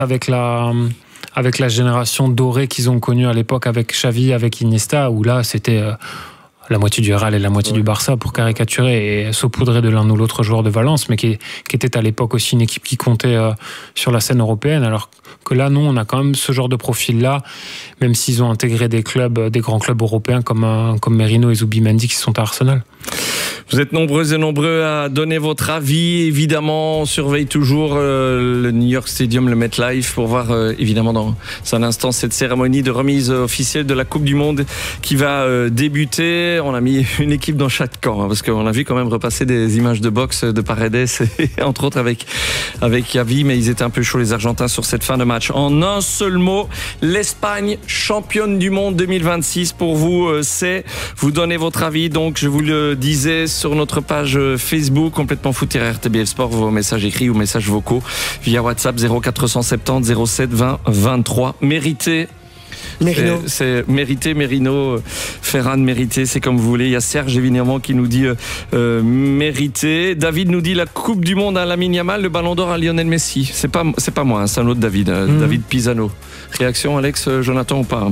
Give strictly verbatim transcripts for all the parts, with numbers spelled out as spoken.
avec la, avec la génération dorée qu'ils ont connue à l'époque avec Xavi, avec Iniesta, où là, c'était euh, la moitié du Real et la moitié ouais. du Barça, pour caricaturer, et saupoudrer de l'un ou l'autre joueur de Valence, mais qui, qui était à l'époque aussi une équipe qui comptait euh, sur la scène européenne, alors que là, nous, on a quand même ce genre de profil-là, même s'ils ont intégré des clubs, des grands clubs européens comme, euh, comme Merino et Zubimendi qui sont à Arsenal. Vous êtes nombreux et nombreux à donner votre avis. Évidemment, on surveille toujours euh, le New York Stadium, le MetLife, pour voir euh, évidemment dans un instant cette cérémonie de remise officielle de la Coupe du Monde qui va euh, débuter. On a mis une équipe dans chaque camp, hein, parce qu'on a vu quand même repasser des images de boxe de Paredes, et, entre autres avec avec Xavi, mais ils étaient un peu chauds les Argentins sur cette fin de match. En un seul mot, l'Espagne championne du monde deux mille vingt-six. Pour vous, euh, c'est vous donnez votre avis. Donc, je vous le disais, sur notre page Facebook, complètement foot R T B F Sport, vos messages écrits ou messages vocaux via WhatsApp zéro quatre cent soixante-dix zéro sept vingt vingt-trois. Mérité. Merino. C'est, c'est mérité, Merino, Ferran mérité, c'est comme vous voulez. Il y a Serge évidemment qui nous dit euh, mérité. David nous dit la Coupe du Monde à Lamine Yamal, le Ballon d'Or à Lionel Messi. C'est pas, c'est pas moi, hein, c'est un autre David, euh, mmh. David Pisano. Réaction, Alex, Jonathan ou pas?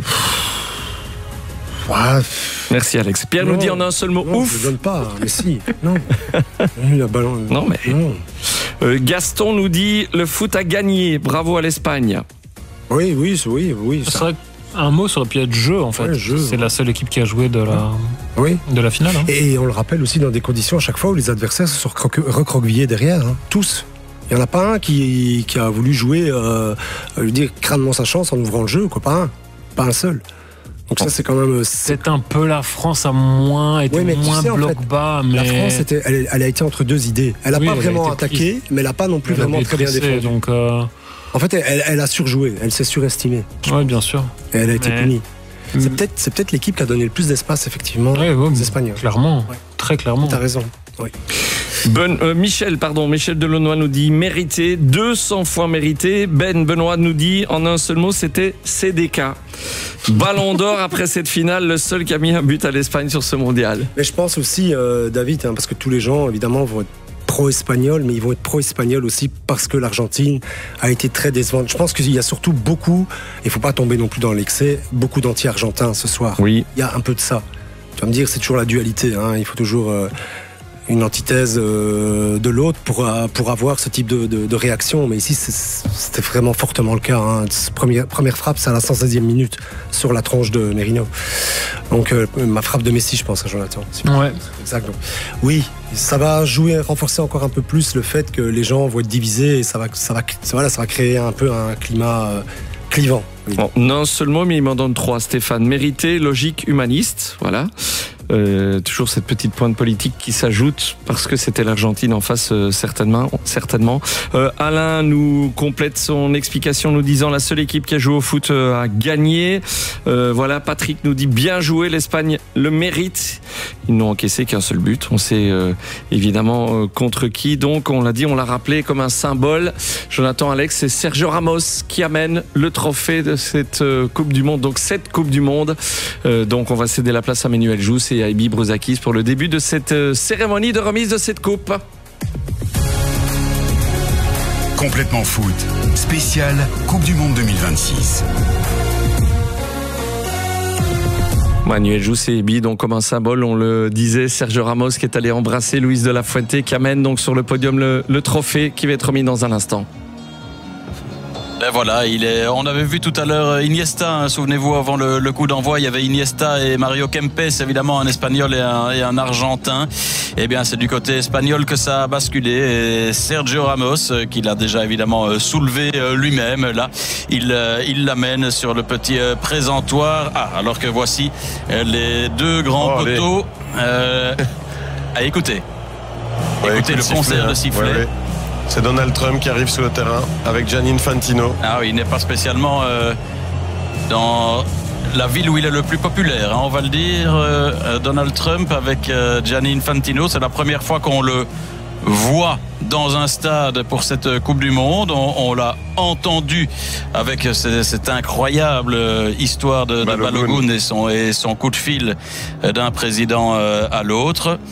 Ouais. Merci Alex. Pierre non, nous dit en un seul mot, non, ouf. Je ne donne pas, mais si. Non. La ballon. Non mais. Non. Euh, Gaston nous dit le foot a gagné. Bravo à l'Espagne. Oui, oui, oui, oui. C'est vrai qu'un mot sur le pied de jeu en fait. Ouais, jeu, c'est ouais. la seule équipe qui a joué de la, oui. de la finale. Hein. Et on le rappelle aussi dans des conditions à chaque fois où les adversaires se sont recroquevillés derrière, hein. Tous. Il n'y en a pas un qui, qui a voulu jouer, euh, lui dire crânement sa chance en ouvrant le jeu, quoi. Pas un. Pas un seul. Donc ça, c'est quand même... C'est un peu la France a moins été oui, moins tu sais, bloc en fait, bas, mais... La France, était, elle, elle a été entre deux idées. Elle n'a oui, pas elle vraiment attaqué, prise. Mais elle n'a pas non plus elle vraiment très bien défendu. Donc euh... En fait, elle, elle a surjoué, elle s'est surestimée. Oui, bien sûr. Et elle a été mais... punie. C'est peut-être, c'est peut-être l'équipe qui a donné le plus d'espace, effectivement, oui, oui, aux Espagnols. Clairement, ouais. Très clairement. T'as raison, oui. Ben, euh, Michel, pardon, Michel Delaunoy nous dit mérité, deux cents fois mérité. Ben Benoît nous dit en un seul mot, c'était C D K. Ballon d'Or après cette finale, le seul qui a mis un but à l'Espagne sur ce mondial. Mais je pense aussi, euh, David, hein, parce que tous les gens, évidemment, vont être pro-espagnol, mais ils vont être pro-espagnol aussi parce que l'Argentine a été très décevante. Je pense qu'il y a surtout beaucoup, il ne faut pas tomber non plus dans l'excès, beaucoup d'anti-argentins ce soir. Oui. Il y a un peu de ça. Tu vas me dire, c'est toujours la dualité, hein, il faut toujours... Euh, une antithèse euh, de l'autre pour, euh, pour avoir ce type de, de, de réaction. Mais ici, c'est, c'était vraiment fortement le cas. Hein. Première, première frappe, c'est à la cent seizième minute sur la tronche de Merino. Donc, euh, ma frappe de Messi, je pense, à Jonathan. Ouais. Exact. Donc, oui, ça va jouer, renforcer encore un peu plus le fait que les gens vont être divisés et ça va, ça va, ça va, ça va créer un peu un climat euh, clivant. Bon, non seulement, mais il m'en donne trois. Stéphane, mérité, logique, humaniste. Voilà. Euh, toujours cette petite pointe politique qui s'ajoute parce que c'était l'Argentine en face euh, certainement. certainement. Euh, Alain nous complète son explication nous disant la seule équipe qui a joué au foot euh, a gagné. Euh, voilà, Patrick nous dit bien joué, l'Espagne le mérite. Ils n'ont encaissé qu'un seul but. On sait euh, évidemment euh, contre qui. Donc on l'a dit, on l'a rappelé comme un symbole. Jonathan, Alex, c'est Sergio Ramos qui amène le trophée de cette euh, Coupe du Monde. Donc cette Coupe du Monde. Euh, donc on va céder la place à Manuel Jousse et à Ibi Brozakis pour le début de cette euh, cérémonie de remise de cette coupe. Complètement foot, spécial Coupe du Monde deux mille vingt-six. Manuel Jousse et Ibi, donc comme un symbole, on le disait, Sergio Ramos qui est allé embrasser Luis de la Fuente qui amène donc sur le podium le, le trophée qui va être remis dans un instant. Et voilà, il est, on avait vu tout à l'heure Iniesta, hein, souvenez-vous, avant le, le coup d'envoi, il y avait Iniesta et Mario Kempes, évidemment un Espagnol et un, et un Argentin. Eh bien, c'est du côté espagnol que ça a basculé. Et Sergio Ramos, qui l'a déjà évidemment soulevé lui-même, là, il, il l'amène sur le petit présentoir. Ah, alors que voici les deux grands oh, poteaux. Euh, à écouter. Ouais, écoutez le concert de sifflet. Ouais, ouais. C'est Donald Trump qui arrive sur le terrain avec Gianni Infantino. Ah oui, il n'est pas spécialement euh, dans la ville où il est le plus populaire, hein, on va le dire. Euh, Donald Trump avec euh, Gianni Infantino, c'est la première fois qu'on le voit dans un stade pour cette Coupe du Monde. On, on l'a entendu avec cette, cette incroyable histoire de, de Balogun et son, et son coup de fil d'un président à l'autre.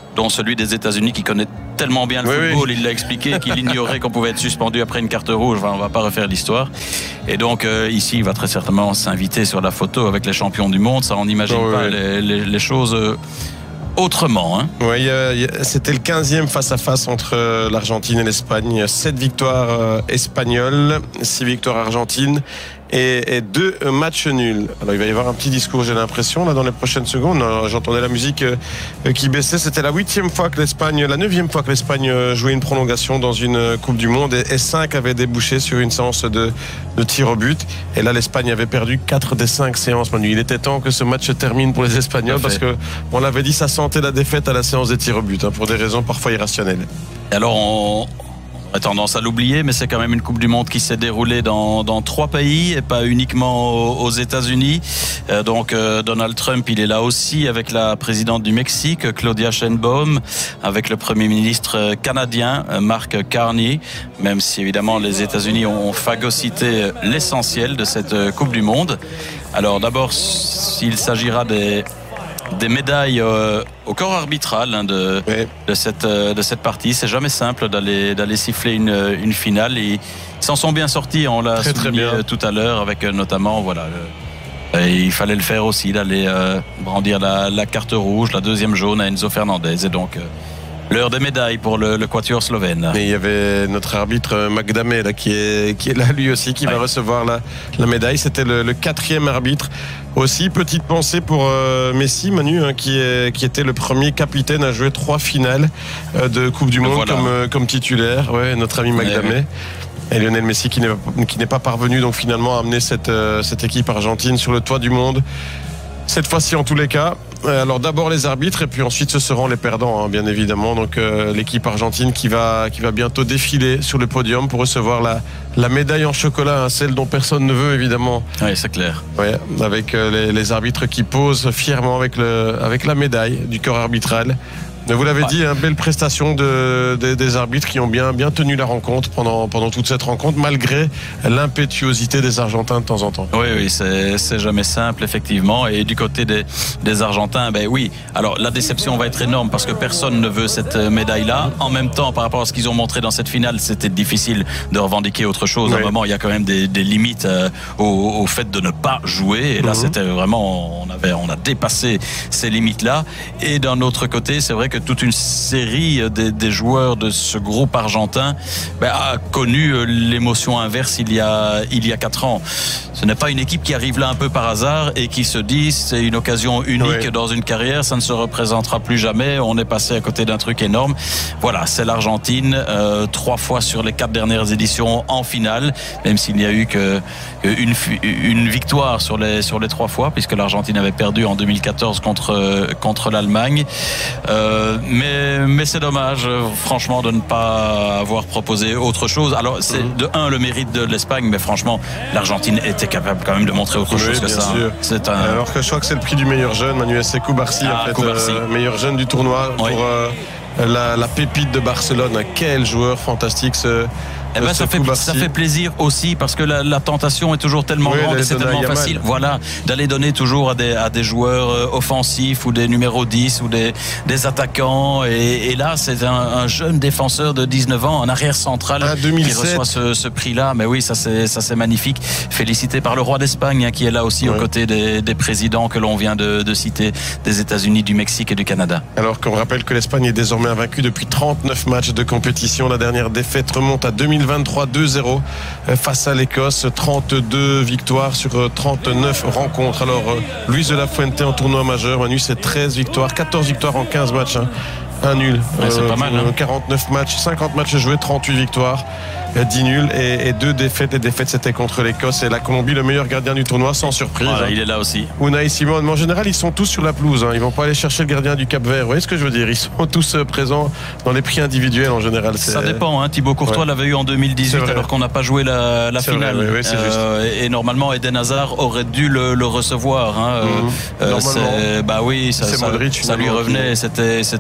dont celui des États-Unis qui connaît tellement bien le oui, football, oui. il l'a expliqué qu'il ignorait qu'on pouvait être suspendu après une carte rouge. Enfin, on va pas refaire l'histoire. Et donc euh, ici, il va très certainement s'inviter sur la photo avec les champions du monde. Ça, on n'imagine oh, pas oui. les, les, les choses euh, autrement. Hein. Ouais, y a, y a, c'était le quinzième face-à-face entre euh, l'Argentine et l'Espagne. sept victoires euh, espagnoles, six victoires argentines et, et deux matchs nuls. Alors il va y avoir un petit discours, j'ai l'impression, là dans les prochaines secondes. Alors, j'entendais la musique euh, qui baissait. C'était la huitième fois que l'Espagne, la neuvième fois que l'Espagne jouait une prolongation dans une Coupe du Monde et, et cinq avaient débouché sur une séance de, de tir au but. Et là, l'Espagne avait perdu quatre des cinq séances. Manu, il était temps que ce match se termine pour les Espagnols parce que on l'avait dit, ça sentait la défaite à la séance des tirs au but, hein, pour des raisons parfois irrationnelles. Et alors on On a tendance à l'oublier, mais c'est quand même une Coupe du Monde qui s'est déroulée dans, dans trois pays et pas uniquement aux, aux États-Unis. Euh, donc euh, Donald Trump, il est là aussi avec la présidente du Mexique, Claudia Sheinbaum, avec le Premier ministre canadien, Mark Carney, même si évidemment les États-Unis ont phagocyté l'essentiel de cette Coupe du Monde. Alors d'abord, s'il s'agira des... des médailles euh, au corps arbitral hein, de, ouais. de, cette, euh, de cette partie. C'est jamais simple d'aller, d'aller siffler une, une finale. Et ils s'en sont bien sortis, on l'a très, souligné très bien. tout à l'heure, avec euh, notamment, voilà, le, et il fallait le faire aussi, d'aller euh, brandir la, la carte rouge, la deuxième jaune à Enzo Fernandez. Et donc, euh, l'heure des médailles pour le, le quatuor slovène. Et il y avait notre arbitre Magdamé là, qui, est, qui est là lui aussi, qui ouais. va recevoir la, la médaille. C'était le, le quatrième arbitre. Aussi, petite pensée pour euh, Messi, Manu, hein, qui, est, qui était le premier capitaine à jouer trois finales euh, de Coupe du Monde voilà. comme, euh, comme titulaire. Ouais, notre ami Magdamé. Ouais, ouais. Et Lionel Messi qui n'est, qui n'est pas parvenu donc finalement à amener cette, euh, cette équipe argentine sur le toit du monde. Cette fois-ci en tous les cas. Alors d'abord les arbitres et puis ensuite ce seront les perdants hein, bien évidemment. Donc euh, l'équipe argentine qui va, qui va bientôt défiler sur le podium pour recevoir la, la médaille en chocolat, hein, celle dont personne ne veut évidemment. Oui, c'est clair. Ouais, avec euh, les, les arbitres qui posent fièrement avec, le, avec la médaille du corps arbitral. Vous l'avez ouais. dit, une belle prestation de, de, des arbitres qui ont bien, bien tenu la rencontre pendant, pendant toute cette rencontre, malgré l'impétuosité des Argentins de temps en temps. Oui, oui, c'est, c'est jamais simple, effectivement. Et du côté des, des Argentins, ben oui. Alors, la déception va être énorme parce que personne ne veut cette médaille-là. En même temps, par rapport à ce qu'ils ont montré dans cette finale, c'était difficile de revendiquer autre chose. Oui. À un moment, il y a quand même des, des limites euh, au, au fait de ne pas jouer. Et là, mm-hmm. c'était vraiment, on avait, on a dépassé ces limites-là. Et d'un autre côté, c'est vrai que toute une série des, des joueurs de ce groupe argentin ben, a connu l'émotion inverse il y a il y a quatre ans. Ce n'est pas une équipe qui arrive là un peu par hasard et qui se dit c'est une occasion unique oui. dans une carrière, ça ne se représentera plus jamais, on est passé à côté d'un truc énorme. Voilà, c'est l'Argentine, euh, trois fois sur les quatre dernières éditions en finale, même s'il n'y a eu que une, une victoire sur les sur les trois fois, puisque l'Argentine avait perdu en deux mille quatorze contre contre l'Allemagne. Euh, mais mais c'est dommage, franchement, de ne pas avoir proposé autre chose. Alors c'est mmh. de un le mérite de l'Espagne, mais franchement l'Argentine était capable quand même de montrer autre oui, chose que ça. Sûr. C'est un... Alors que je crois que c'est le prix du meilleur jeune, Manuel Sekou Barsi, ah, en fait, euh, meilleur jeune du tournoi oui. pour euh, la, la pépite de Barcelone. Quel joueur fantastique ce. Eh ben, ça, fait, ça fait plaisir aussi parce que la, la tentation est toujours tellement oui, grande et c'est tellement facile voilà, d'aller donner toujours à des, à des joueurs offensifs ou des numéros dix ou des, des attaquants et, et là c'est un, un jeune défenseur de dix-neuf ans, un arrière central ah, deux mille sept. Qui reçoit ce, ce prix-là. Mais oui, ça c'est, ça c'est magnifique. Félicité par le roi d'Espagne hein, qui est là aussi oui. aux côtés des, des présidents que l'on vient de, de citer, des États-Unis, du Mexique et du Canada. Alors qu'on rappelle que l'Espagne est désormais invaincue depuis trente-neuf matchs de compétition. La dernière défaite remonte à deux mille vingt-trois, deux zéro face à l'Écosse, trente-deux victoires sur trente-neuf rencontres. Alors Luis de la Fuente en tournoi majeur, Manu, c'est treize victoires, quatorze victoires en quinze matchs, hein. Un nul, ouais, c'est euh, pas mal, hein. quarante-neuf matchs, cinquante matchs joués, trente-huit victoires, dix nuls et, et deux défaites. Les défaites c'était contre l'Écosse et la Colombie, le meilleur gardien du tournoi sans surprise. Voilà, hein. Il est là aussi. Unai Simon, mais en général ils sont tous sur la pelouse, hein. Ils vont pas aller chercher le gardien du Cap-Vert. Vous voyez ce que je veux dire? Ils sont tous présents dans les prix individuels en général. C'est... Ça dépend, hein. Thibaut Courtois ouais. l'avait eu en deux mille dix-huit alors qu'on n'a pas joué la, la finale. Vrai, oui, oui, c'est euh, juste. Et, et normalement Eden Hazard aurait dû le, le recevoir. Hein. Mmh. Euh, normalement. C'est, bah oui, ça, c'est ça, Modric, ça lui revenait. C'était, c'était Modric.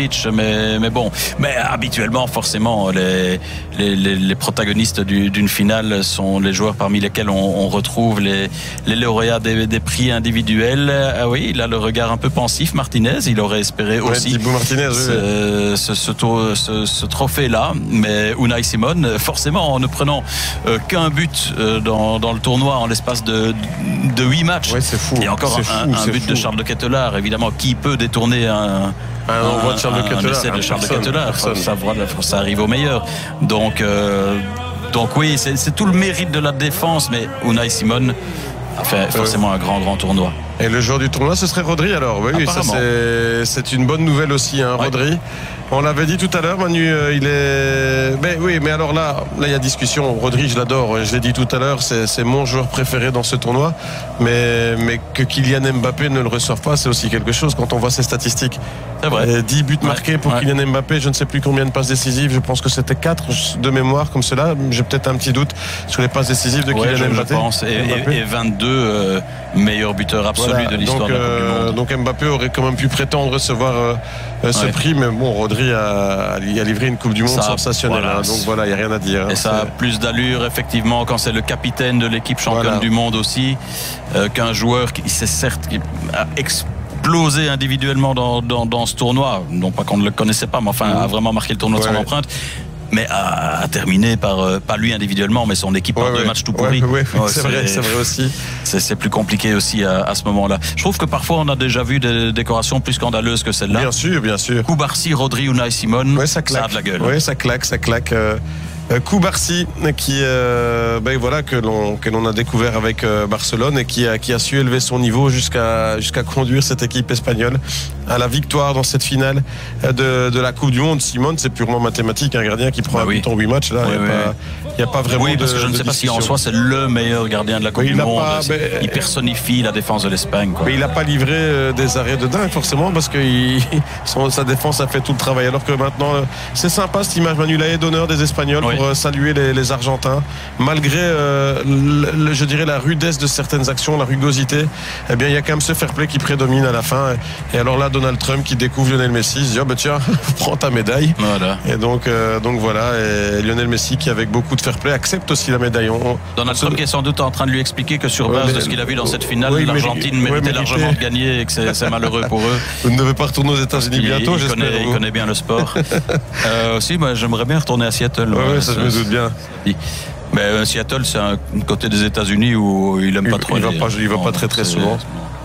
Djokovic, mais, mais bon. Mais habituellement, forcément, les, les, les, les protagonistes du, d'une finale sont les joueurs parmi lesquels on, on retrouve les, les lauréats des, des prix individuels. Ah oui, il a le regard un peu pensif, Martinez. Il aurait espéré Ouais, aussi Thibaut Martinez, ce, ce, ce, tour- ce- ce trophée-là. Mais Unai Simon, forcément, en ne prenant euh, qu'un but euh, dans, dans le tournoi en l'espace de, de huit matchs. Ouais, c'est fou. Et encore C'est un, fou, un c'est but fou. de Charles de Ketelaar, évidemment. Qui peut détourner un, Un envoi de Charles de un Ketelaar, essai de Charles de personne, Ketelaar? personne. Ça, voilà, ça arrive au meilleur. Donc, euh, donc oui, c'est, c'est tout le mérite de la défense, mais Unai Simon a fait forcément un grand, grand tournoi. Et le joueur du tournoi, ce serait Rodri alors. Oui, oui, ça Apparemment. c'est, c'est une bonne nouvelle aussi, hein, Ouais. Rodri. On l'avait dit tout à l'heure, Manu, euh, il est. Mais oui, mais alors là, là il y a discussion. Rodri, je l'adore. Je l'ai dit tout à l'heure, c'est, c'est mon joueur préféré dans ce tournoi. Mais, mais que Kylian Mbappé ne le reçoive pas, c'est aussi quelque chose quand on voit ses statistiques. C'est vrai. Euh, dix buts Ouais. marqués pour Ouais. Kylian Mbappé, je ne sais plus combien de passes décisives. Je pense que c'était quatre de mémoire comme cela. J'ai peut-être un petit doute sur les passes décisives de Ouais, Kylian je, je Mbappé. pense. Et, Mbappé. et, et vingt-deux euh, meilleurs buteurs absolus Voilà, de l'histoire donc, de la Coupe euh, du Monde. donc Mbappé aurait quand même pu prétendre recevoir euh, euh, ce Ouais. prix, mais bon, Rodri a, a livré une Coupe du Monde Ça, sensationnelle. voilà. hein, donc voilà, il n'y a rien à dire. hein, Et ça a c'est- plus d'allure, effectivement, quand c'est le capitaine de l'équipe championne Voilà. du monde aussi, euh, qu'un joueur qui s'est certes qui a explosé individuellement dans, dans, dans ce tournoi. Non pas qu'on ne le connaissait pas, mais enfin, a vraiment marqué le tournoi de Ouais. son empreinte. Mais a, a terminé par, euh, pas lui individuellement, mais son équipe par Ouais, deux ouais. matchs tout Ouais, pourris. ouais, Ouais, c'est vrai, c'est vrai aussi. C'est, c'est plus compliqué aussi à, à ce moment-là. Je trouve que parfois on a déjà vu des décorations plus scandaleuses que celle-là. Bien sûr, bien sûr. Koubarsi, Rodri, Unai Simon, Ouais, ça claque. a de la gueule. Ouais, ça claque, ça claque. Euh, euh, Koubarsi, qui, euh, ben voilà, que l'on, que l'on a découvert avec euh, Barcelone et qui a, qui a su élever son niveau jusqu'à, jusqu'à conduire cette équipe espagnole à la victoire dans cette finale de, de la Coupe du Monde. Simone, c'est purement mathématique. Un gardien qui prend Bah un oui. but en huit matchs, là, il Oui, n'y oui. a, a pas vraiment Oui, parce de, que je ne de sais pas si en discussion. soi c'est le meilleur gardien de la Coupe Oui, il du a Monde. pas- C'est- mais- il personnifie la défense de l'Espagne, quoi. Mais il n'a pas livré euh, des arrêts de dingue forcément parce que il- son- sa défense a fait tout le travail. Alors que maintenant, euh, c'est sympa cette image, Manu, la haie d'honneur des Espagnols Oui. pour euh, saluer les, les Argentins. Malgré, euh, le- le- je dirais, la rudesse de certaines actions, la rugosité, eh bien, il y a quand même ce fair play qui prédomine à la fin. Et alors là, Donald Trump qui découvre Lionel Messi, il se dit, oh, bah, tiens, prends ta médaille. Voilà. Et donc, euh, donc voilà, et Lionel Messi qui, avec beaucoup de fair play, accepte aussi la médaille. On- on- Donald Trump qui est sans doute en train de lui expliquer que sur Ouais, base mais- de ce qu'il a vu dans cette finale, Oui, mais- l'Argentine ouais, méritait mérité. largement de gagner et que c'est, c'est malheureux pour eux. Vous ne devez pas retourner aux États-Unis Il, bientôt, il j'espère. connaît, il vous. connaît bien le sport. euh, aussi, moi, j'aimerais bien retourner à Seattle. Ouais, moi. ouais, ça je me doute bien. Mais euh, Seattle, c'est un côté des États-Unis où il aime Il- pas trop. il va les- pas- il va non, pas très, très c'est- souvent.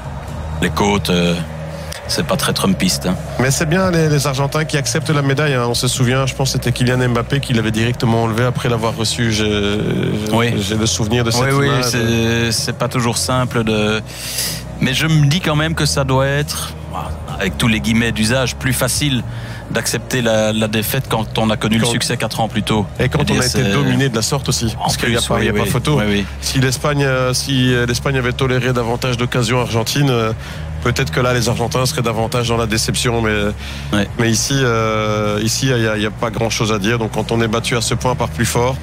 Les côtes, euh, c'est pas très Trumpiste. Hein. Mais c'est bien les, les Argentins qui acceptent la médaille. hein. On se souvient, je pense que c'était Kylian Mbappé qui l'avait directement enlevé après l'avoir reçu. J'ai, j'ai- Oui. j'ai le souvenir de cette Oui, oui, image. c'est, c'est pas toujours simple de. Mais je me dis quand même que ça doit être, avec tous les guillemets d'usage, plus facile d'accepter la, la défaite quand on a connu Quand- le succès quatre ans plus tôt. Et quand Je veux on a dire, été c'est- dominé de la sorte aussi, En parce qu'il n'y a plus, pas, il y a oui, pas oui. photo. Oui, oui. Si l'Espagne, euh, si euh, l'Espagne avait toléré davantage d'occasions argentines, euh, peut-être que là les Argentins seraient davantage dans la déception. Mais, Ouais. mais ici, euh, ici, il n'y a, il y a pas grand-chose à dire. Donc quand on est battu à ce point par plus fort,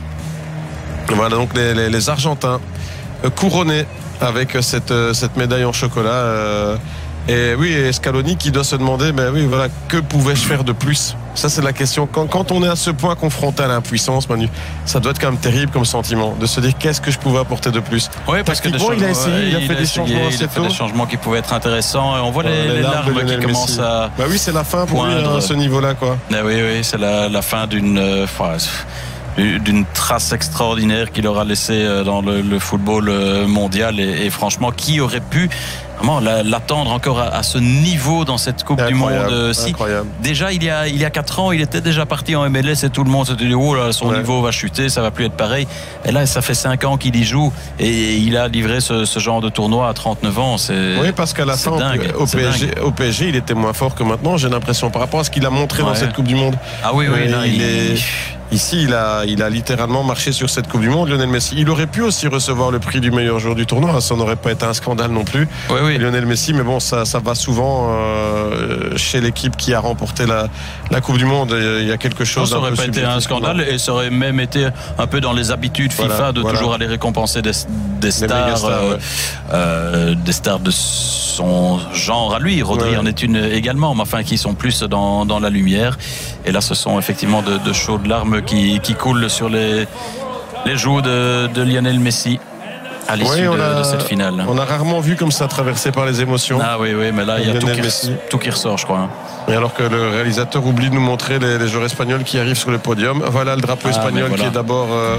voilà donc les, les- les Argentins euh, couronnés avec cette, euh, cette médaille en chocolat. euh, Et oui, et Scaloni qui doit se demander, ben oui, voilà, que pouvais-je faire de plus? Ça, c'est la question. Quand, quand on est à ce point confronté à l'impuissance, Manu, ça doit être quand même terrible comme sentiment de se dire qu'est-ce que je pouvais apporter de plus. Oui, parce que des Tactiquement, il a changements- essayé, il a ouais, fait des essayé, changements il assez a fait tôt. des changements qui pouvaient être intéressants. Et on voit les, Euh, les larmes de qui Lionel commencent Messi. à. Bah oui, c'est la fin pour lui poindre. à ce niveau-là, quoi. Ah oui, oui, c'est la, la fin d'une, euh, enfin, d'une trace extraordinaire qu'il aura laissée euh, dans le, le football euh, mondial. Et, et franchement, qui aurait pu vraiment la- l'attendre encore à, à ce niveau dans cette Coupe du Monde Incroyable, euh, si incroyable. déjà il y a il y a quatre ans, il était déjà parti en M L S et tout le monde s'était dit oh là, son Ouais. niveau va chuter, ça va plus être pareil. Et là, ça fait cinq ans qu'il y joue et il a livré ce, ce genre de tournoi à trente-neuf ans. C'est Oui, parce qu'à la c'est fin, dingue, au c'est P S G, dingue. au P S G, il était moins fort que maintenant, j'ai l'impression, par rapport à ce qu'il a montré dans Ouais. cette Coupe du Monde. Ah oui, oui, Ouais, là, il il, est- Ici, il a, il a littéralement marché sur cette Coupe du Monde, Lionel Messi. Il aurait pu aussi recevoir le prix du meilleur joueur du tournoi. Ça n'aurait pas été un scandale non plus. Oui, oui. Lionel Messi, mais bon, ça, ça va souvent euh, chez l'équipe qui a remporté la, la Coupe du Monde. Il y a quelque chose. Ça n'aurait pas été un scandale et ça aurait même été un peu dans les habitudes FIFA voilà, de voilà. toujours aller récompenser des, des stars, stars euh, ouais. euh, des stars de son genre à lui. Rodri ouais. en est une également, mais enfin qui sont plus dans, dans la lumière. Et là, ce sont effectivement de, de chaudes larmes qui, qui coulent sur les, les joues de, de Lionel Messi à l'issue oui, de, de cette finale. On a rarement vu comme ça traversé par les émotions. Ah oui, oui, mais là, il y a tout qui, tout qui ressort, je crois. Et alors que le réalisateur oublie de nous montrer les, les joueurs espagnols qui arrivent sur le podium. Voilà le drapeau ah, espagnol voilà. qui est d'abord euh,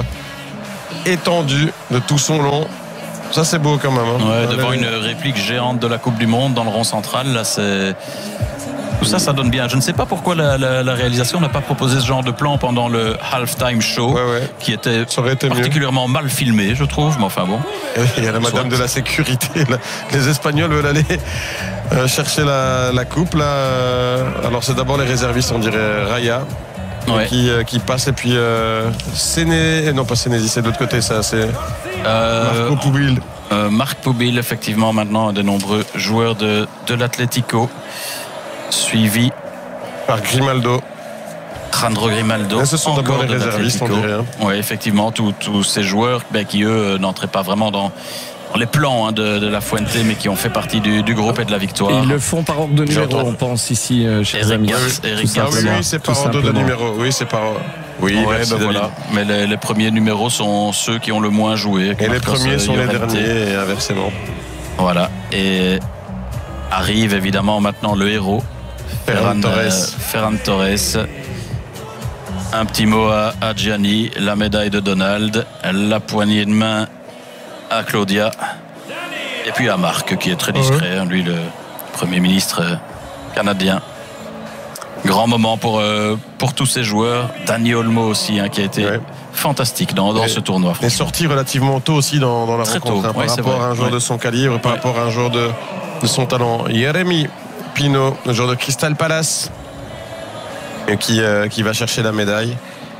étendu de tout son long. Ça, c'est beau quand même. Hein. Ouais, devant les... une réplique géante de la Coupe du Monde dans le rond central, là, c'est... Tout ça, ça donne bien. Je ne sais pas pourquoi la, la, la réalisation n'a pas proposé ce genre de plan pendant le halftime show, ouais, ouais. qui était particulièrement mieux. mal filmé, je trouve. Mais enfin bon. Il y a la Madame de la sécurité. Là. Les Espagnols veulent aller euh, chercher la, la coupe. Là. Alors c'est d'abord les réservistes, on dirait Raya, ouais. qui, euh, qui passe et puis euh, Séné, non pas Sénési, c'est de l'autre côté, ça. C'est euh, Marco Poubil. Euh, Marc Poubil, effectivement, maintenant un des nombreux joueurs de, de l'Atlético. Suivi par Grimaldo. Sandro Grimaldo. Et ce sont d'abord les réservistes, on dirait. Hein. Oui, effectivement, tous, tous ces joueurs ben, qui, eux, n'entraient pas vraiment dans, dans les plans hein, de, de la Fuente, mais qui ont fait partie du, du groupe et de la victoire. Et ils le font par ordre de numéro, on pense ici, euh, chers Eric amis. Gar- oui, Eric ah, oui, oui, c'est par ordre de numéro. Oui, c'est par. Oui, ouais, ben voilà. Mais les, les premiers numéros sont ceux qui ont le moins joué. Et les premiers sont les derniers, et inversement. Voilà. Et arrive évidemment maintenant le héros. Ferran Torres. Ferran Torres. Un petit mot à, à Gianni, la médaille de Donald, la poignée de main à Claudia, et puis à Marc qui est très discret, hein, lui le Premier ministre canadien. Grand moment pour, euh, pour tous ces joueurs. Dani Olmo aussi, hein, qui a été ouais. fantastique dans, dans et, ce tournoi. Et sorti relativement tôt aussi dans, dans la très rencontre, tôt, hein, par ouais, rapport vrai. à un joueur ouais. de son calibre, par ouais. rapport à un joueur de, de son talent. Jérémy Pino, le joueur de Crystal Palace, qui, euh, qui va chercher la médaille.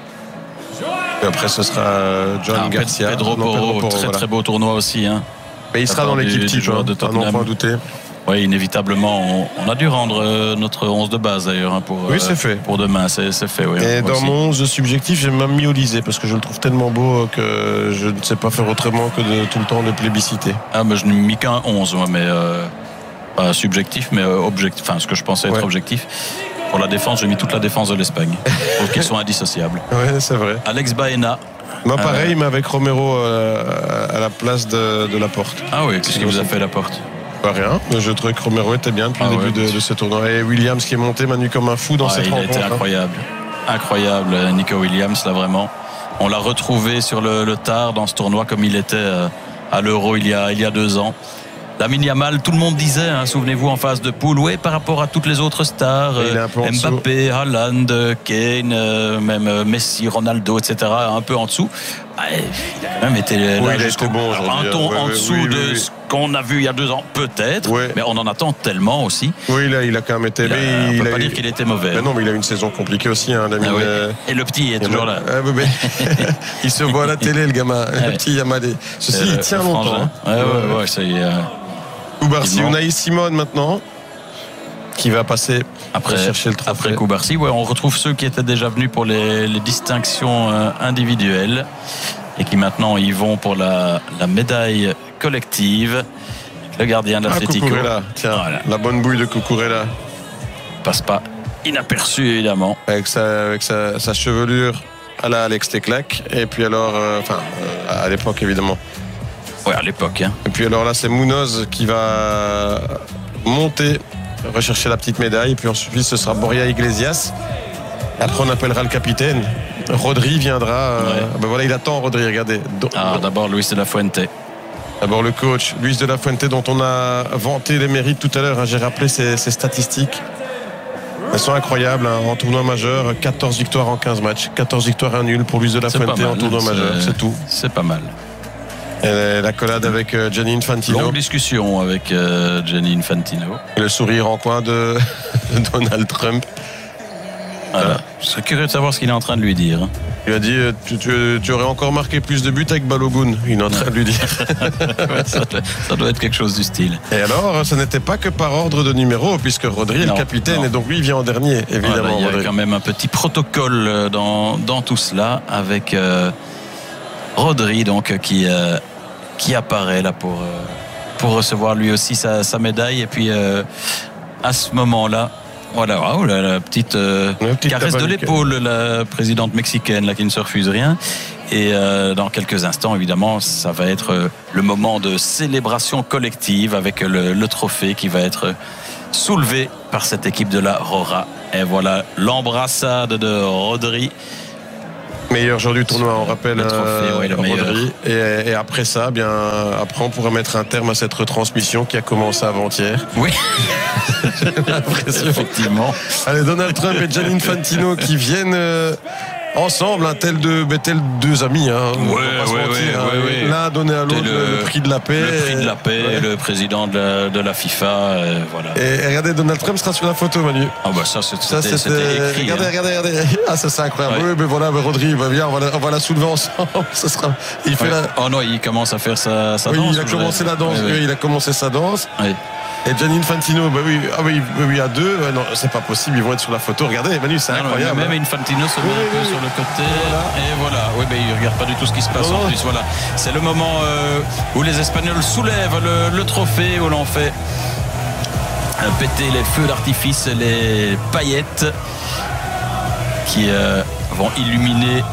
Et après, ce sera John ah, Garcia. Pedro Porro, Pedro Porro, très voilà. très beau tournoi aussi. Hein. Mais il sera dans l'équipe type, hein, de Tottenham. À n'en point douter. Oui, inévitablement, on, on a dû rendre euh, notre onze de base d'ailleurs hein, pour, oui, c'est fait. pour demain, c'est, c'est fait. Oui, et dans aussi. mon onze subjectif, j'ai même mis Olysée parce que je le trouve tellement beau que je ne sais pas faire autrement que de tout le temps le plébisciter. Ah, mais je n'ai mis qu'un onze, moi, mais euh, pas subjectif, mais euh, objectif, enfin ce que je pensais être ouais. objectif. Pour la défense, j'ai mis toute la défense de l'Espagne. Pour qu'ils soient indissociables. Oui, c'est vrai. Alex Baena. Moi, pareil, euh... mais avec Romero euh, à la place de, de Laporte. Ah oui, qu'est-ce qu'il vous a fait Laporte? Pas rien. Je trouvais que Romero était bien depuis ah le début ouais, de, de ce tournoi. Et Williams qui est monté, Manu, comme un fou dans ah, cette il rencontre. Il a été incroyable. Hein. Incroyable, Nico Williams, là, vraiment. On l'a retrouvé sur le, le tard dans ce tournoi comme il était euh, à l'Euro il y a, il y a deux ans. Lamine Yamal, tout le monde disait, hein, souvenez-vous, en phase de poule, ouais, par rapport à toutes les autres stars, euh, Mbappé, Haaland, Kane, euh, même euh, Messi, Ronaldo, et cetera, un peu en dessous. Ah, il a quand même été là oui, jusqu'au bon aujourd'hui. Un ton ouais, en ouais, dessous oui, de oui, oui. ce qu'on a vu il y a deux ans, peut-être, ouais. mais on en attend tellement aussi. Oui, là, il a quand même été. Il a, mais on ne peut a pas eu... dire qu'il était mauvais. Mais non, mais il a eu une saison compliquée aussi. Hein, ah, oui. euh... Et le petit est il toujours là. Ah, oui, mais... il se voit à la télé, le gamin. Ah, le petit Yamal. Ceci, il tient longtemps. Hein. Ouais, ouais, ouais, ça y est. Koubarsi, Unai Simon maintenant, qui va passer après chercher le trophée. Après Koubarsi, ouais, on retrouve ceux qui étaient déjà venus pour les, les distinctions euh, individuelles et qui maintenant y vont pour la, la médaille collective. Le gardien de l'Atlético. Ah, Cucurella, tiens, voilà. La bonne bouille de Cucurella. Passe pas inaperçu évidemment. Avec sa, avec sa, sa chevelure à la Alex Teclac. Et puis alors, euh, enfin, euh, à l'époque évidemment. Ouais, à l'époque. Hein. Et puis alors là, c'est Munoz qui va monter, rechercher la petite médaille. Et puis ensuite, ce sera Borja Iglesias. Et après, on appellera le capitaine. Rodri viendra. Euh, ouais. Ben voilà, il attend Rodri, regardez. Ah, d'abord, Luis de la Fuente. D'abord, le coach, Luis de la Fuente, dont on a vanté les mérites tout à l'heure. Hein, j'ai rappelé ses, ses statistiques. Elles sont incroyables hein, en tournoi majeur. quatorze victoires en quinze matchs. quatorze victoires à nul pour Luis de la Fuente en tournoi majeur. C'est tout. C'est pas mal. Et l'accolade avec Gianni Infantino. Longue discussion avec euh, Gianni Infantino. Et le sourire en coin de Donald Trump. Voilà. Je serais curieux de savoir ce qu'il est en train de lui dire. Il a dit tu, tu, tu aurais encore marqué plus de buts avec Balogun. Il est en train de lui dire. Ouais, ça, doit, ça doit être quelque chose du style. Et alors, ce n'était pas que par ordre de numéro, puisque Rodri est non, le capitaine non. et donc lui il vient en dernier, évidemment. Voilà, il y a Rodri. quand même un petit protocole dans, dans tout cela avec euh, Rodri donc qui, euh, qui apparaît là pour, euh, pour recevoir lui aussi sa, sa médaille. Et puis euh, à ce moment-là, voilà, oh, la, la petite, euh, petite caresse de l'épaule, la présidente mexicaine là, qui ne se refuse rien. Et euh, dans quelques instants, évidemment, ça va être euh, le moment de célébration collective avec le, le trophée qui va être soulevé par cette équipe de la Rora. Et voilà l'embrassade de Rodri. Meilleur joueur du tournoi, on rappelle le trophée, euh, ouais, le Rodri. Et, et après ça, bien, après on pourrait mettre un terme à cette retransmission qui a commencé avant-hier. Oui, effectivement. Allez, Donald Trump et Gianni Infantino qui viennent euh, ensemble, hein, tel deux, tel deux amis. Hein, ouais, ouais, mentir, ouais, hein, ouais, ouais. L'un a donné à l'autre le, le prix de la paix. Le prix de la paix, et, le président de la, de la FIFA, euh, voilà. Et, et regardez, Donald Trump sera sur la photo, Manu. Ah bah ça, c'était, ça, c'était, c'était écrit. Regardez, hein. regardez, regardez. Ah, ça c'est incroyable. Ouais. Oui, mais voilà, mais Rodri, va bien, on va la, on va la soulever ensemble. Ça sera. Il fait Ouais. la. Oh non, il commence à faire sa, sa oui, danse. il a commencé la danse. Ouais, ouais. Oui, il a commencé sa danse. Ouais. Et Gianni Infantino, bah oui, ah oui, oui, à deux, ouais, non, c'est pas possible, ils vont être sur la photo. Regardez, Manu, c'est Non, non, incroyable. même Infantino se met Oui, un peu oui, sur oui. le côté. Voilà. Et voilà, oui, ben, il regarde pas du tout ce qui se passe Non, en non. plus. Voilà. C'est le moment euh, où les Espagnols soulèvent le, le trophée, où l'on fait euh, péter les feux d'artifice, les paillettes qui euh, vont illuminer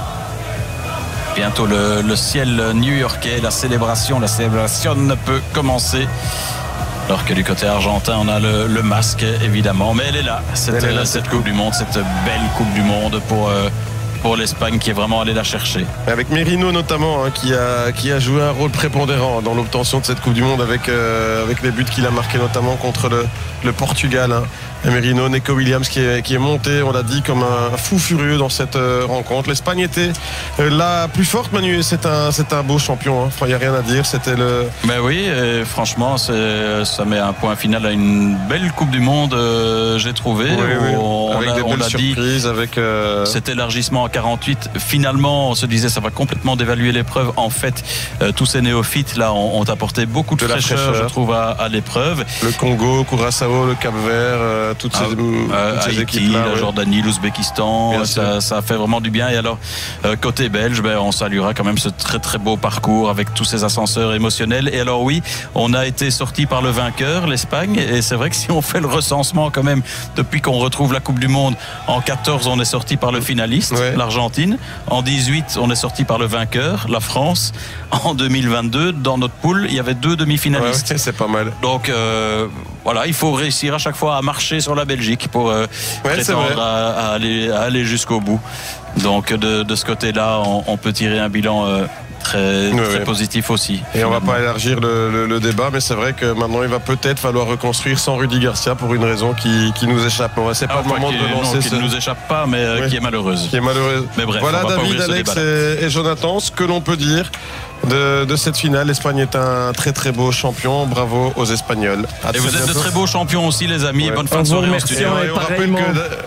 bientôt le, le ciel new-yorkais. La célébration, la célébration ne peut commencer. Alors que du côté argentin, on a le, le masque, évidemment. Mais elle est là, cette, Elle est là, cette cette Coupe du Monde, cette belle Coupe du Monde pour, euh, pour l'Espagne qui est vraiment allée la chercher. Avec Merino notamment, hein, qui, a, qui a joué un rôle prépondérant dans l'obtention de cette Coupe du Monde avec, euh, avec les buts qu'il a marqués notamment contre le, le Portugal. Hein. Et Merino, Neco Williams qui est, qui est monté, on l'a dit, comme un fou furieux dans cette euh, rencontre. L'Espagne était euh, la plus forte, Manu, et c'est un, c'est un beau champion. Hein. Enfin, il n'y a rien à dire, c'était le... Ben oui, et franchement, c'est, ça met un point final à une belle Coupe du Monde, euh, j'ai trouvé. Oui, oui. On, avec a, des on belles l'a dit, surprises, avec... Euh... cet élargissement à quarante-huit, finalement, on se disait ça va complètement dévaluer l'épreuve. En fait, euh, tous ces néophytes là ont, ont apporté beaucoup de, De la fraîcheur, fraîcheur. je trouve, à, à l'épreuve. Le Congo, Curaçao, le Cap-Vert, euh, toutes ces, Ah, euh, toutes ces Haïti, équipes-là. la ouais. Jordanie, l'Ouzbékistan, Bien ça, sûr. ça a fait vraiment du bien. Et alors, euh, côté belge, ben, on saluera quand même ce très très beau parcours avec tous ces ascenseurs émotionnels. Et alors oui, on a été sorti par le vainqueur, l'Espagne. Et c'est vrai que si on fait le recensement quand même, depuis qu'on retrouve la Coupe du Monde, en quatorze, on est sorti par le finaliste, Ouais. l'Argentine. En dix-huit, on est sorti par le vainqueur, la France. En deux mille vingt-deux, dans notre poule, il y avait deux Ouais, demi-finalistes. ouais, c'est pas mal. Donc euh, voilà, il faut réussir à chaque fois à marcher sur la Belgique pour euh, Ouais, c'est prétendre vrai. à, à aller, à aller jusqu'au bout. Donc de, de ce côté-là, on, on peut tirer un bilan euh, très, Ouais, très ouais. positif aussi. Et on va finalement. pas élargir le, le- le débat, mais c'est vrai que maintenant il va peut-être falloir reconstruire sans Rudy Garcia pour une raison qui, qui nous échappe. Mais c'est pas Ah, le moment qui, de relancer non, qui ce... ne nous échappe pas, mais euh, Ouais. qui est malheureuse. qui est malheureux. Mais bref, voilà on va pas David, ouvrir ce Alex débat-là. et, et Jonathan, ce que l'on peut dire de, de cette finale. L'Espagne est un très très beau champion. Bravo aux Espagnols. À Et très vous êtes de bientôt. très beaux champions aussi, les amis. Ouais. Bonne fin On de vous soirée en remercie. studio. Et, Et on rappelle pareillement.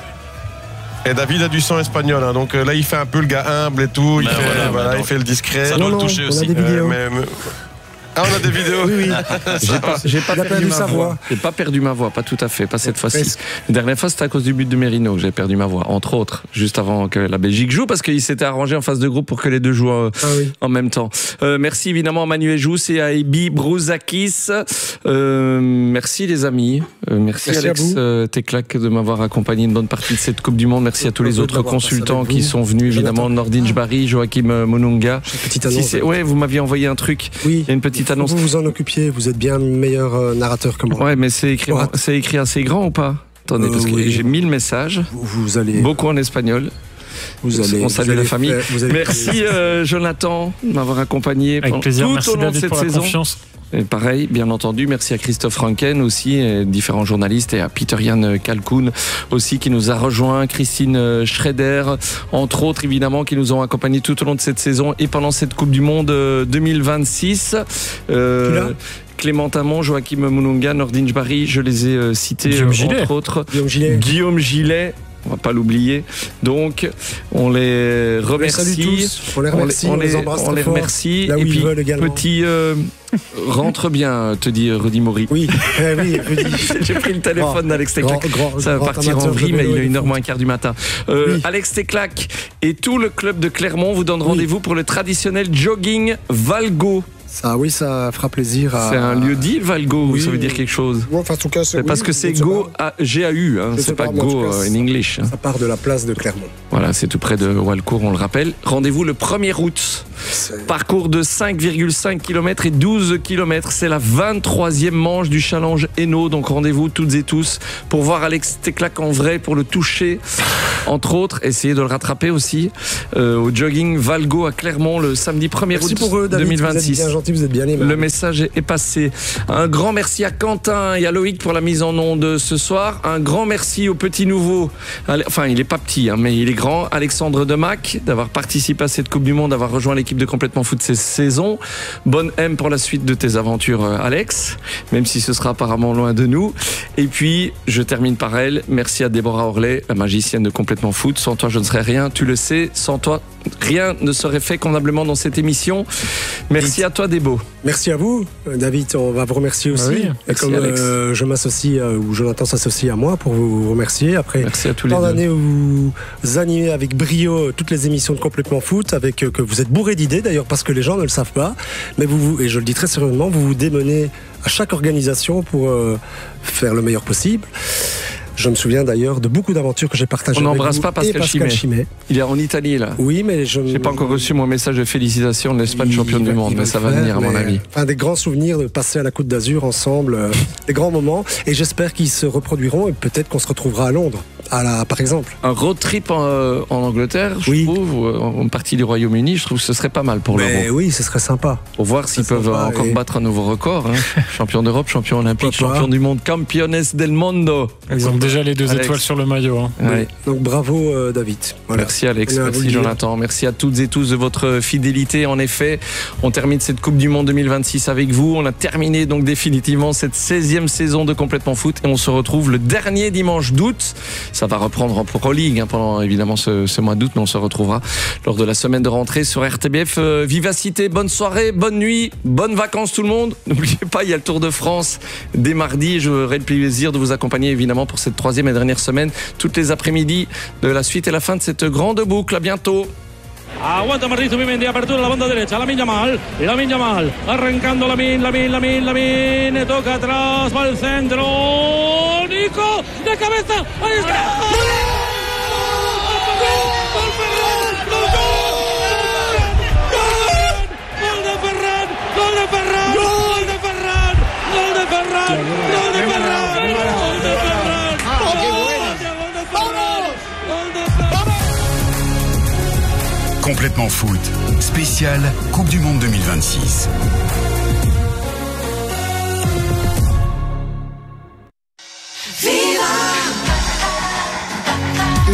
que et David a du sang espagnol, hein, donc euh, là il fait un peu le gars humble et tout. Il, Ben fait, voilà, voilà, ben il donc, fait le discret. Ça doit le toucher on aussi. a des Euh, vidéos. mais- mais- Ah, on a des vidéos. Oui, oui. J'ai pas, j'ai pas Il a perdu perdu ma sa voix. voix. J'ai pas perdu ma voix, pas tout à fait, pas cette fois-ci. Presque. La dernière fois, c'était à cause du but de Merino que j'ai perdu ma voix, entre autres, juste avant que la Belgique joue, parce qu'il s'était arrangé en phase de groupe pour que les deux jouent euh, Ah oui. en même temps. Euh, merci évidemment à Manuel Jousse et à Ebi Brouzakis. Euh, merci les amis. Euh, merci, Merci à Alex vous. euh, Teclac de m'avoir accompagné une bonne partie de cette Coupe du Monde. Merci à tous les Heureux autres d'avoir passé consultants avec qui vous. sont venus, évidemment, Jonathan. Nordin Jbari, Joachim euh, Monunga. Petite Si annonce. c'est- ouais, vous m'aviez envoyé un truc. Oui. Il y a une petite Faut que annonce. Vous vous en occupiez. Vous êtes bien meilleur euh, narrateur que moi. Ouais, mais c'est écrit, Ouais. c'est écrit assez grand ou pas? Attendez, Euh, parce que oui. j'ai mille messages, Vous, vous allez. beaucoup en espagnol. Vous allez. on salue vous allez la famille. faire- vous allez- Merci euh, Jonathan de m'avoir accompagné Avec pendant plaisir. tout Merci au long de David cette pour la saison. confiance. Et pareil, bien entendu, merci à Christophe Ranken aussi, et différents journalistes, et à Peter-Jan Kalkoun aussi qui nous a rejoint, Christine Schrader, entre autres évidemment, qui nous ont accompagnés tout au long de cette saison et pendant cette Coupe du Monde euh, deux mille vingt-six. Euh, Qui là Clément Amon, Joachim Moununga, Nordin Jbari, je les ai euh, cités Guillaume euh, Gillet. entre autres. Guillaume Gillet. Guillaume Gillet, on va pas l'oublier. Donc, on les remercie. On les, tous. on les remercie, on on les, les, embrasse on les fort, remercie. là où et ils puis, veulent également. petit euh, rentre bien, te dit Rudy Maury. Oui, eh oui, Rudy. J'ai pris le téléphone d'Alex Teclac. Ça va grand partir en vrille, mais il est une heure moins un quart du matin. Euh, oui. Alex Teclac et tout le club de Clermont vous donnent rendez-vous oui. pour le traditionnel jogging Valgo. Ça, oui, ça fera plaisir à... C'est un lieu dit, Valgo, oui. Ça veut dire quelque chose. Ouais, enfin, en tout cas, c'est, parce oui, que c'est Go, G A U, hein, c'est pas, pas Go en uh, English. Ça part de la place de Clermont. Voilà, c'est tout près de Walcourt, on le rappelle. Rendez-vous le premier août. C'est... Parcours de cinq virgule cinq kilomètres et douze kilomètres. C'est la vingt-troisième manche du challenge Eno. Donc rendez-vous toutes et tous pour voir Alex Teclac en vrai, pour le toucher, entre autres. Essayez de le rattraper aussi euh, au jogging Valgo à Clermont le samedi premier août deux mille vingt-six. Vous êtes bien gentil, vous êtes bien aimable. Le message est passé. Un grand merci à Quentin et à Loïc pour la mise en onde ce soir. Un grand merci au petit nouveau. Enfin, il est pas petit, hein, mais il est grand. Alexandre Demac d'avoir participé à cette Coupe du Monde, d'avoir rejoint l'équipe de Complètement Foot cette saison. Bonne M pour la suite de tes aventures, Alex, même si ce sera apparemment loin de nous. Et puis, je termine par elle. Merci à Déborah Orlet, la magicienne de Complètement Foot. Sans toi, je ne serais rien. Tu le sais. Sans toi, rien ne serait fait convenablement dans cette émission. Merci à toi, Débo. Merci à vous, David. On va vous remercier aussi. Oui, merci, comme Alex. Euh, je m'associe, euh, ou Jonathan s'associe à moi pour vous remercier. Après merci à tous les tant deux. d'années où vous animez avec brio toutes les émissions de Complètement Foot, avec euh, que vous êtes bourré d'idées d'ailleurs parce que les gens ne le savent pas. Mais vous, et je le dis très sérieusement, vous vous démenez à chaque organisation pour euh, faire le meilleur possible. Je me souviens d'ailleurs de beaucoup d'aventures que j'ai partagées On avec n'embrasse vous pas Pascal, Pascal Chimay. Chimay. Il est en Italie là. Oui, mais je n'ai pas encore reçu mon message de félicitations de l'Espagne il, championne il du va, monde, mais ça va faire, venir à mon avis. Enfin, des grands souvenirs de passer à la Côte d'Azur ensemble, euh, des grands moments, et j'espère qu'ils se reproduiront et peut-être qu'on se retrouvera à Londres, à la, par exemple. Un road trip en, euh, en Angleterre, je oui. trouve, en partie du Royaume-Uni, je trouve que ce serait pas mal pour mais l'Euro. Oui, ce serait sympa. Pour voir s'ils peuvent sympa, encore et... battre un nouveau record. Hein. Champion d'Europe, champion olympique, champion du monde, campiones del mundo. Ils ont déjà les deux Alex. étoiles sur le maillot. Hein. Ouais. Donc bravo euh, David. Voilà. Merci Alex, merci Jonathan, merci à toutes et tous de votre fidélité. En effet, on termine cette Coupe du Monde deux mille vingt-six avec vous. On a terminé donc définitivement cette seizième saison de Complètement Foot et on se retrouve le dernier dimanche d'août. Ça va reprendre en Pro League hein, pendant évidemment ce, ce mois d'août, mais on se retrouvera lors de la semaine de rentrée sur R T B F. Euh, vivacité, bonne soirée, bonne nuit, bonnes vacances tout le monde. N'oubliez pas, il y a le Tour de France dès mardi. J'aurai le plaisir de vous accompagner évidemment pour cette troisième et dernière semaine, toutes les après-midi de la suite et la fin de cette grande boucle. À bientôt. Aguanta Martí Zubimendi, apertura la banda derecha, Lamine Yamal, Lamine Yamal, arrancando Lamine, Lamine, Lamine, Lamine, toca atrás, va al centro, Nico, de cabeza, ahí está. ¡Gol Ferran! ¡Gol de Ferran! ¡Gol de Ferran! ¡Gol de Ferran! ¡Gol de Ferran! ¡Gol de Ferran! ¡Gol de Ferran! ¡Oh, qué buena! Complètement Foot, spécial Coupe du Monde deux mille vingt-six.